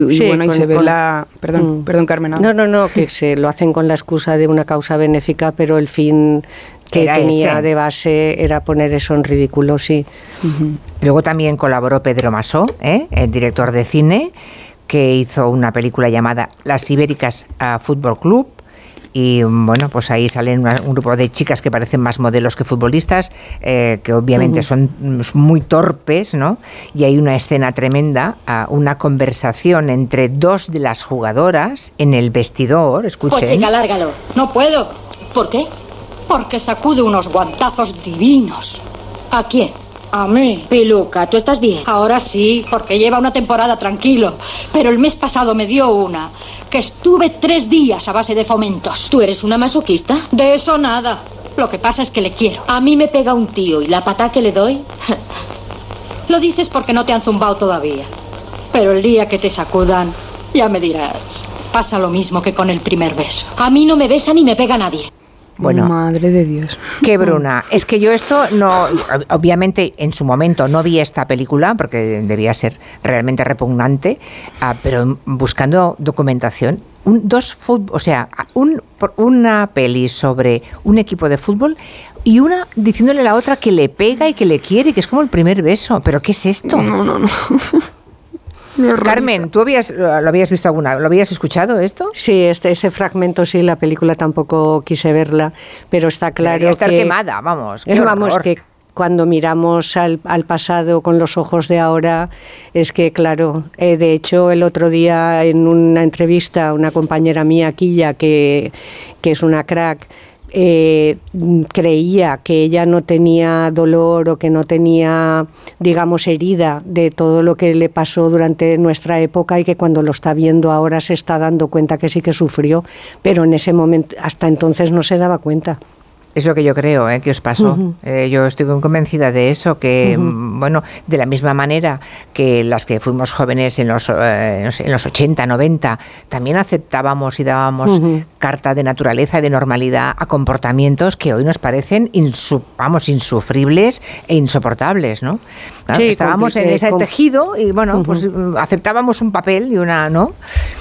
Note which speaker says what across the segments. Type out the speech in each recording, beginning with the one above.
Speaker 1: Sí, bueno, y se ve la... Perdón, Carmen.
Speaker 2: No, que se lo hacen con la excusa de una causa benéfica, pero el fin que era tenía ese. De base era poner eso en ridículo, sí.
Speaker 3: Luego también colaboró Pedro Masó, el director de cine, que hizo una película llamada Las Ibéricas Fútbol Club. Y bueno, pues ahí salen un grupo de chicas que parecen más modelos que futbolistas, que obviamente son muy torpes, ¿no? Y hay una escena tremenda, una conversación entre dos de las jugadoras en el vestidor. Escuchen.
Speaker 4: Pues chica, lárgalo. No puedo. ¿Por qué? Porque sacude unos guantazos divinos. ¿A quién? A mí. Piluca, ¿tú estás bien? Ahora sí, porque lleva una temporada tranquilo. Pero el mes pasado me dio una, que estuve 3 días a base de fomentos.
Speaker 5: ¿Tú eres una masoquista?
Speaker 4: De eso nada. Lo que pasa es que le quiero.
Speaker 5: A mí me pega un tío y la patada que le doy...
Speaker 4: Lo dices porque no te han zumbado todavía. Pero el día que te sacudan, ya me dirás. Pasa lo mismo que con el primer beso.
Speaker 5: A mí no me besa ni me pega nadie.
Speaker 1: Bueno, madre de Dios.
Speaker 3: Qué Bruna. Es que yo esto no, obviamente en su momento no vi esta película porque debía ser realmente repugnante, pero buscando documentación, una peli sobre un equipo de fútbol y una diciéndole a la otra que le pega y que le quiere y que es como el primer beso. ¿Pero qué es esto?
Speaker 1: No.
Speaker 3: Carmen, ¿tú lo habías visto alguna? ¿Lo habías escuchado esto?
Speaker 2: Sí, ese fragmento sí, la película tampoco quise verla, pero está claro
Speaker 3: debería estar
Speaker 2: que...
Speaker 3: quemada, vamos.
Speaker 2: Vamos, que cuando miramos al pasado con los ojos de ahora, es que claro, de hecho el otro día en una entrevista, una compañera mía, Quilla, que es una crack, creía que ella no tenía dolor o que no tenía, digamos, herida de todo lo que le pasó durante nuestra época y que cuando lo está viendo ahora se está dando cuenta que sí que sufrió, pero en ese momento, hasta entonces no se daba cuenta.
Speaker 3: Es lo que yo creo, que os pasó. Yo estoy convencida de eso, que, bueno, de la misma manera que las que fuimos jóvenes en los 80, 90, también aceptábamos y dábamos carta de naturaleza y de normalidad a comportamientos que hoy nos parecen insufribles e insoportables, ¿no? Claro, sí, estábamos en ese tejido y, bueno, pues aceptábamos un papel y una, ¿no?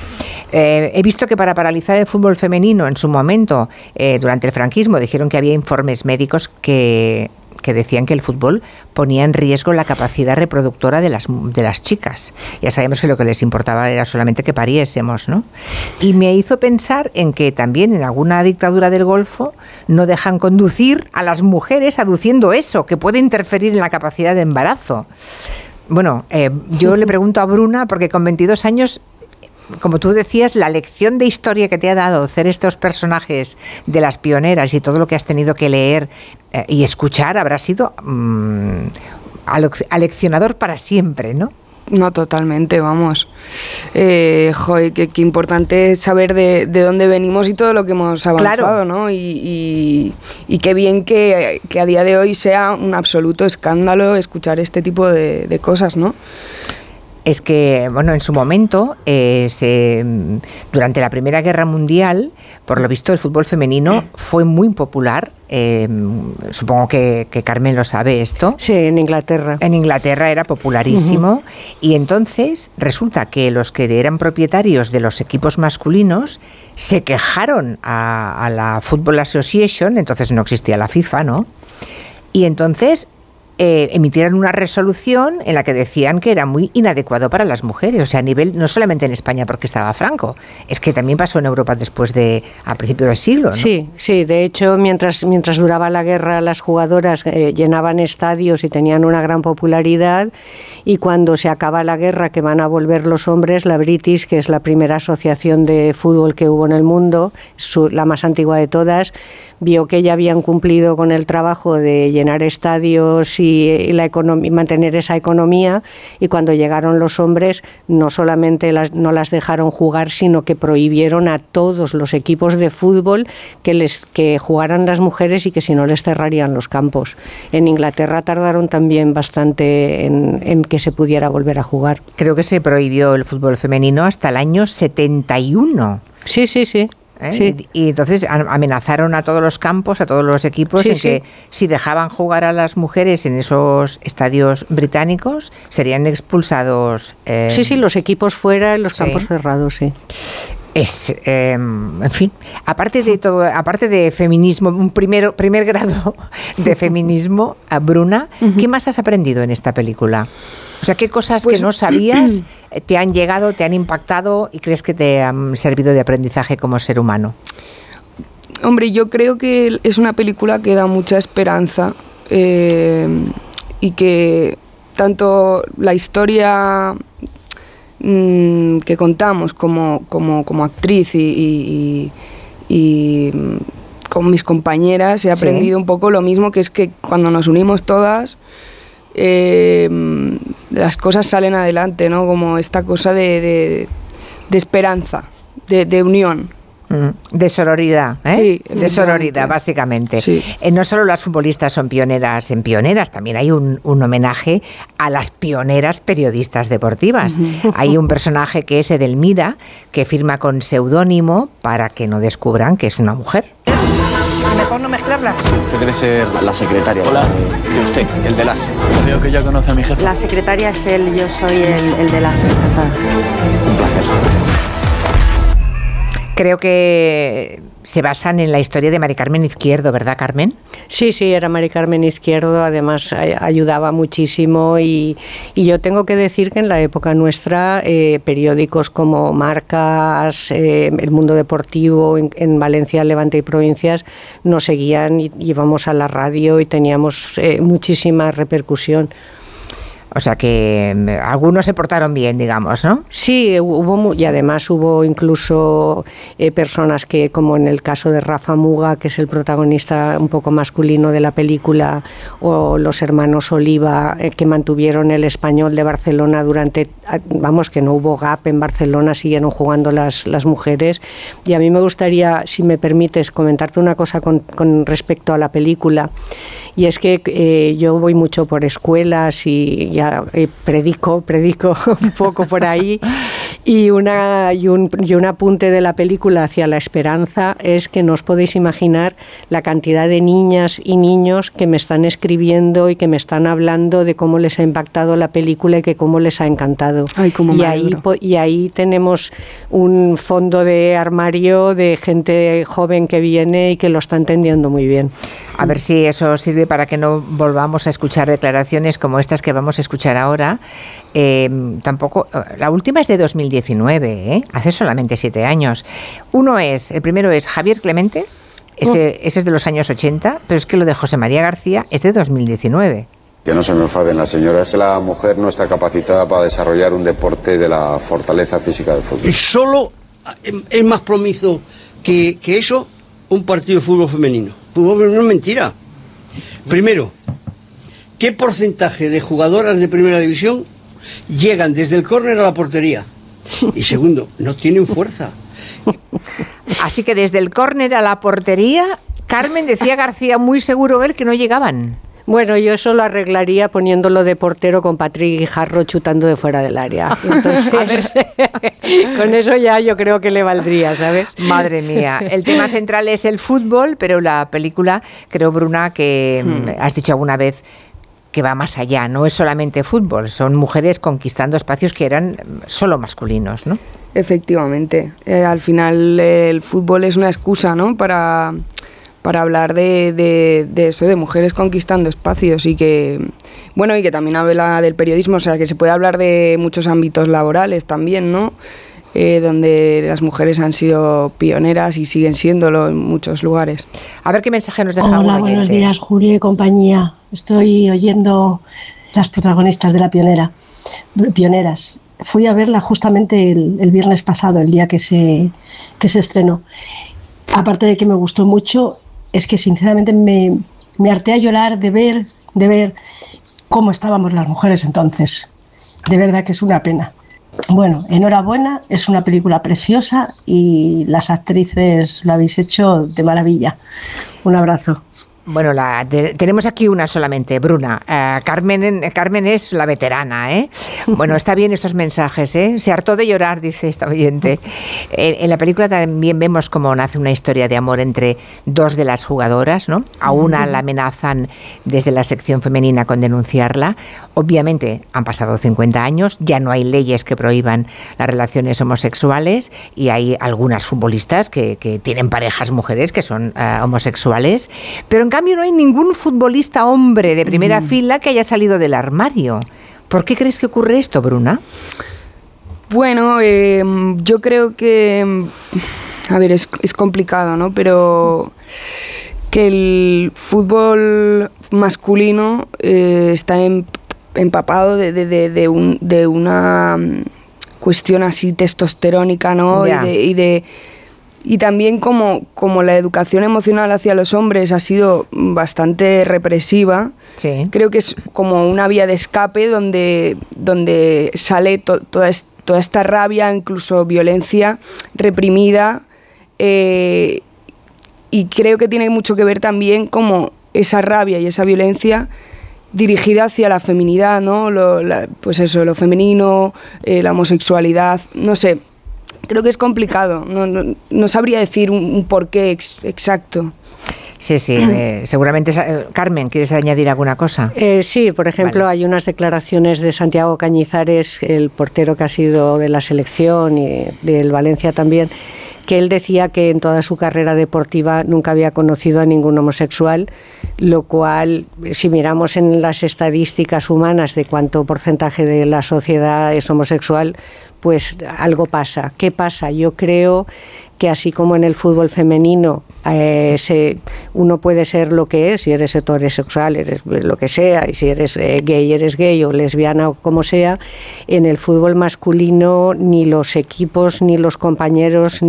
Speaker 3: He visto que para paralizar el fútbol femenino en su momento, durante el franquismo, dijeron que había informes médicos que decían que el fútbol ponía en riesgo la capacidad reproductora de las chicas. Ya sabemos que lo que les importaba era solamente que pariésemos, ¿no? Y me hizo pensar en que también en alguna dictadura del Golfo no dejan conducir a las mujeres aduciendo eso, que puede interferir en la capacidad de embarazo. Bueno, yo le pregunto a Bruna, porque con 22 años... Como tú decías, la lección de historia que te ha dado hacer estos personajes de las pioneras y todo lo que has tenido que leer y escuchar habrá sido aleccionador para siempre, ¿no?
Speaker 1: No, totalmente, vamos. Joder, qué importante es saber de dónde venimos y todo lo que hemos avanzado, claro, ¿no? Y qué bien que a día de hoy sea un absoluto escándalo escuchar este tipo de cosas, ¿no?
Speaker 3: Es que, bueno, en su momento, durante la Primera Guerra Mundial, por lo visto el fútbol femenino fue muy popular. Supongo que Carmen lo sabe esto.
Speaker 2: Sí, en Inglaterra.
Speaker 3: En Inglaterra era popularísimo. Y entonces resulta que los que eran propietarios de los equipos masculinos se quejaron a la Football Association, entonces no existía la FIFA, ¿no? Y entonces... emitieron una resolución en la que decían que era muy inadecuado para las mujeres, o sea, a nivel, no solamente en España porque estaba Franco, es que también pasó en Europa a principios del siglo, ¿no?
Speaker 2: Sí, de hecho, mientras duraba la guerra, las jugadoras llenaban estadios y tenían una gran popularidad, y cuando se acaba la guerra, que van a volver los hombres, la British, que es la primera asociación de fútbol que hubo en el mundo, la más antigua de todas, vio que ya habían cumplido con el trabajo de llenar estadios y mantener esa economía, y cuando llegaron los hombres no solamente no las dejaron jugar, sino que prohibieron a todos los equipos de fútbol que jugaran las mujeres y que si no les cerrarían los campos. En Inglaterra tardaron también bastante en que se pudiera volver a jugar.
Speaker 3: Creo que se prohibió el fútbol femenino hasta el año 71.
Speaker 2: Sí. Sí.
Speaker 3: Y entonces amenazaron a todos los campos, a todos los equipos, en que si dejaban jugar a las mujeres en esos estadios británicos, serían expulsados.
Speaker 2: Sí, los equipos fuera, en los campos cerrados, sí.
Speaker 3: En fin, aparte de todo, aparte de feminismo, un primer grado de feminismo, Bruna, ¿qué más has aprendido en esta película? O sea, ¿qué cosas que no sabías te han llegado, te han impactado y crees que te han servido de aprendizaje como ser humano?
Speaker 1: Hombre, yo creo que es una película que da mucha esperanza y que tanto la historia que contamos como actriz y con mis compañeras he aprendido un poco lo mismo, que es que cuando nos unimos todas las cosas salen adelante, ¿no? Como esta cosa de esperanza, de unión.
Speaker 3: De sororidad,
Speaker 1: Sí,
Speaker 3: de sororidad, básicamente.
Speaker 1: Sí.
Speaker 3: No solo las futbolistas son pioneras en pioneras, también hay un homenaje a las pioneras periodistas deportivas. Hay un personaje que es Edelmira, que firma con seudónimo para que no descubran que es una mujer.
Speaker 6: Mejor no mezclarlas.
Speaker 7: Usted debe ser la secretaria. Hola, de usted, el de las. Veo que ya conoce a mi jefe.
Speaker 6: La secretaria es él, yo soy el de las.
Speaker 7: Un placer.
Speaker 3: Creo que se basan en la historia de Mari Carmen Izquierdo, ¿verdad, Carmen?
Speaker 2: Sí, era Mari Carmen Izquierdo, además ayudaba muchísimo y yo tengo que decir que en la época nuestra periódicos como Marcas, El Mundo Deportivo, en Valencia, Levante y Provincias nos seguían y íbamos a la radio y teníamos muchísima repercusión.
Speaker 3: O sea que algunos se portaron bien, digamos, ¿no?
Speaker 2: Sí, y además hubo incluso personas que, como en el caso de Rafa Muga, que es el protagonista un poco masculino de la película, o los hermanos Oliva, que mantuvieron el Español de Barcelona durante, vamos, que no hubo gap en Barcelona, siguieron jugando las mujeres. Y a mí me gustaría, si me permites, comentarte una cosa con respecto a la película. Y es que yo voy mucho por escuelas y ya predico un poco por ahí y un apunte de la película hacia la esperanza es que no os podéis imaginar la cantidad de niñas y niños que me están escribiendo y que me están hablando de cómo les ha impactado la película y que cómo les ha encantado.
Speaker 1: Ay, cómo me alegro.
Speaker 2: Y ahí tenemos un fondo de armario de gente joven que viene y que lo está entendiendo muy bien.
Speaker 3: A ver si eso sirve para que no volvamos a escuchar declaraciones como estas que vamos a escuchar ahora. Tampoco, la última es de 2019, hace solamente 7 años. El primero es Javier Clemente, ese es de los años 80, pero es que lo de José María García es de 2019.
Speaker 8: Que no se me enfaden las señoras. La mujer no está capacitada para desarrollar un deporte de la fortaleza física del fútbol.
Speaker 9: Y solo es más promiso que eso un partido de fútbol femenino. Fútbol femenino es mentira. Primero, ¿qué porcentaje de jugadoras de primera división llegan desde el córner a la portería? Y segundo, no tienen fuerza.
Speaker 3: Así que desde el córner a la portería, Carmen, decía García muy seguro él que no llegaban.
Speaker 2: Bueno, yo eso lo arreglaría poniéndolo de portero con Patrick Guijarro chutando de fuera del área. Entonces, con eso ya yo creo que le valdría, ¿sabes?
Speaker 3: Madre mía. El tema central es el fútbol, pero la película, creo, Bruna, que has dicho alguna vez que va más allá. No es solamente fútbol, son mujeres conquistando espacios que eran solo masculinos, ¿no?
Speaker 1: Efectivamente. Al final el fútbol es una excusa, ¿no? Para hablar de eso, de mujeres conquistando espacios y que también habla del periodismo, o sea, que se puede hablar de muchos ámbitos laborales también, ¿no? Donde las mujeres han sido pioneras y siguen siéndolo en muchos lugares.
Speaker 3: A ver qué mensaje nos deja.
Speaker 10: Hola, buenos días, Julio y compañía. Estoy oyendo las protagonistas de La Pionera, pioneras. Fui a verla justamente el viernes pasado, el día que se estrenó. Aparte de que me gustó mucho, es que sinceramente me harté a llorar de ver cómo estábamos las mujeres entonces. De verdad que es una pena. Bueno, enhorabuena, es una película preciosa y las actrices lo habéis hecho de maravilla. Un abrazo.
Speaker 3: Bueno, tenemos aquí una solamente, Bruna. Carmen es la veterana, ¿eh? Bueno, está bien estos mensajes, ¿eh? Se hartó de llorar, dice esta oyente. En la película también vemos cómo nace una historia de amor entre dos de las jugadoras, ¿no? A una la amenazan desde la sección femenina con denunciarla. Obviamente han pasado 50 años, ya no hay leyes que prohíban las relaciones homosexuales y hay algunas futbolistas que tienen parejas mujeres que son homosexuales, pero en cambio no hay ningún futbolista hombre de primera fila que haya salido del armario. ¿Por qué crees que ocurre esto, Bruna?
Speaker 1: Bueno, yo creo que, a ver, es complicado, ¿no? Pero que el fútbol masculino está empapado de una cuestión así testosterónica, ¿no? Yeah. Y también como la educación emocional hacia los hombres ha sido bastante represiva, sí. Creo que es como una vía de escape donde sale toda esta rabia, incluso violencia reprimida, y creo que tiene mucho que ver también como esa rabia y esa violencia dirigida hacia la feminidad, ¿no? Pues eso, lo femenino, la homosexualidad, no sé. Creo que es complicado, no sabría decir un porqué exacto.
Speaker 3: Sí, seguramente. Carmen, ¿quieres añadir alguna cosa?
Speaker 2: Sí, por ejemplo, vale. Hay unas declaraciones de Santiago Cañizares, el portero que ha sido de la selección y del Valencia también, que él decía que en toda su carrera deportiva nunca había conocido a ningún homosexual, lo cual, si miramos en las estadísticas humanas de cuánto porcentaje de la sociedad es homosexual, pues algo pasa. ¿Qué pasa? Yo creo que así como en el fútbol femenino uno puede ser lo que es, si eres heterosexual, eres lo que sea, y si eres gay o lesbiana o como sea, en el fútbol masculino ni los equipos ni los compañeros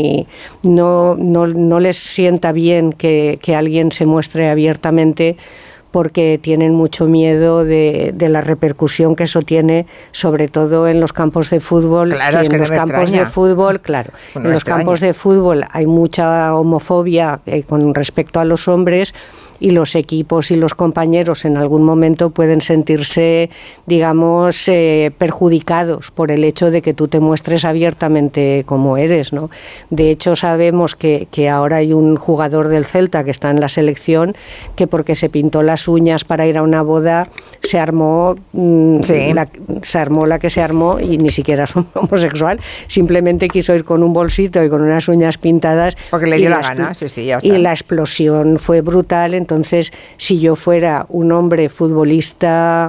Speaker 2: no les sienta bien que alguien se muestre abiertamente, porque tienen mucho miedo de la repercusión que eso tiene, sobre todo en los campos de fútbol.
Speaker 3: Claro,
Speaker 2: en los campos de fútbol, claro, en los campos de fútbol hay mucha homofobia con respecto a los hombres, y los equipos y los compañeros en algún momento pueden sentirse, digamos, perjudicados por el hecho de que tú te muestres abiertamente como eres, ¿no? De hecho, sabemos que ahora hay un jugador del Celta que está en la selección que, porque se pintó las uñas para ir a una boda, se armó la que se armó, y ni siquiera es homosexual, simplemente quiso ir con un bolsito y con unas uñas pintadas.
Speaker 3: Porque le dio la gana, sí, ya está.
Speaker 2: Y la explosión fue brutal. Entonces, si yo fuera un hombre futbolista,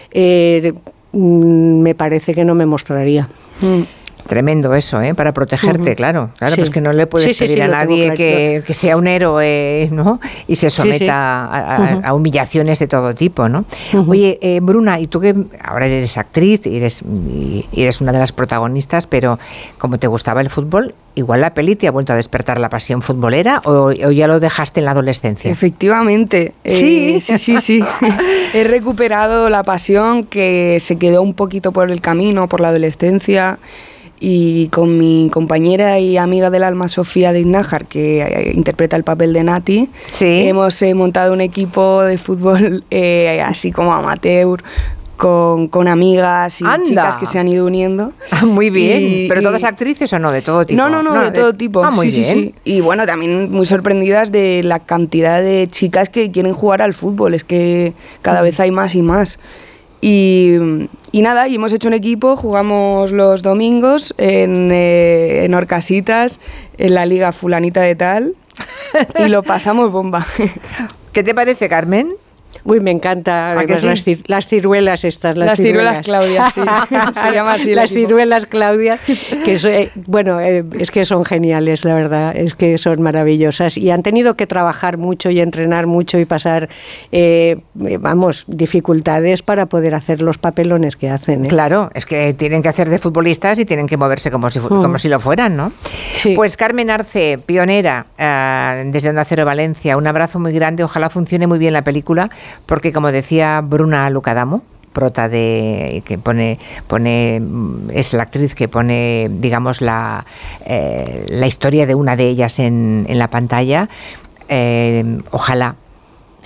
Speaker 2: me parece que no me mostraría.
Speaker 3: Tremendo eso, para protegerte, claro, sí. Pues que no le puedes pedir a nadie que sea un héroe, ¿no? Y se someta a humillaciones de todo tipo, ¿no? Oye, Bruna, y tú que ahora eres actriz y eres una de las protagonistas, pero como te gustaba el fútbol, igual la peli te ha vuelto a despertar la pasión futbolera, o ya lo dejaste en la adolescencia.
Speaker 1: Efectivamente, sí. He recuperado la pasión que se quedó un poquito por el camino, por la adolescencia. Y con mi compañera y amiga del alma, Sofía de Iznájar, que interpreta el papel de Nati, hemos montado un equipo de fútbol así como amateur, con amigas y chicas que se han ido uniendo.
Speaker 3: Muy bien. ¿Pero todas actrices o no? ¿De todo tipo?
Speaker 1: No, de todo tipo.
Speaker 3: Muy bien.
Speaker 1: Sí. Y bueno, también muy sorprendidas de la cantidad de chicas que quieren jugar al fútbol. Es que cada vez hay más y más. Y nada, y hemos hecho un equipo, jugamos los domingos en Orcasitas, en la liga fulanita de tal, y lo pasamos bomba.
Speaker 3: ¿Qué te parece, Carmen?
Speaker 2: Uy, me encanta. Además, sí? las ciruelas estas.
Speaker 1: Las ciruelas Claudia, sí. Se llama así.
Speaker 2: Las ciruelas Claudia, que es que son geniales, la verdad. Es que son maravillosas. Y han tenido que trabajar mucho y entrenar mucho y pasar, dificultades para poder hacer los papelones que hacen.
Speaker 3: Claro, es que tienen que hacer de futbolistas y tienen que moverse como si lo fueran, ¿no? Sí. Pues Carmen Arce, pionera desde Onda Cero Valencia. Un abrazo muy grande. Ojalá funcione muy bien la película, porque como decía Bruna Lucadamo, prota que es la actriz que pone, digamos, la historia de una de ellas en la pantalla, ojalá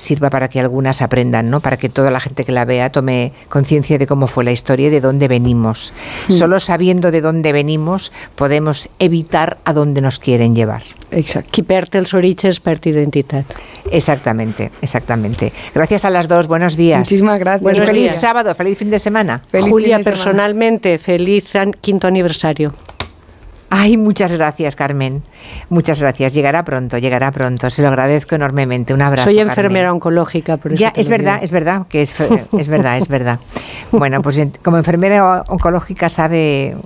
Speaker 3: sirva para que algunas aprendan, ¿no? Para que toda la gente que la vea tome conciencia de cómo fue la historia y de dónde venimos. Solo sabiendo de dónde venimos podemos evitar a dónde nos quieren llevar.
Speaker 2: Exacto. Qui perd els orígens perd identitat.
Speaker 3: Exactamente, exactamente. Gracias a las dos, buenos días.
Speaker 1: Muchísimas gracias.
Speaker 3: Y feliz sábado, feliz fin de semana.
Speaker 2: Feliz Julia, fin de semana. Personalmente, feliz 5º aniversario.
Speaker 3: Ay, muchas gracias, Carmen. Muchas gracias. Llegará pronto. Se lo agradezco enormemente. Un abrazo.
Speaker 2: Soy enfermera oncológica, por eso.
Speaker 3: Ya, es verdad, que es verdad. Bueno, pues como enfermera oncológica sabe